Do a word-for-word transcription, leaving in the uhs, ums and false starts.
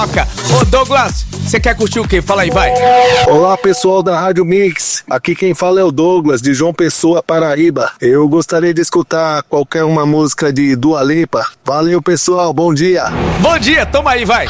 Ô Douglas, você quer curtir o quê? Fala aí, vai. Olá pessoal da Rádio Mix, aqui quem fala é o Douglas de João Pessoa, Paraíba. Eu gostaria de escutar qualquer uma música de Dua Lipa. Valeu pessoal, bom dia. Bom dia, toma aí, vai.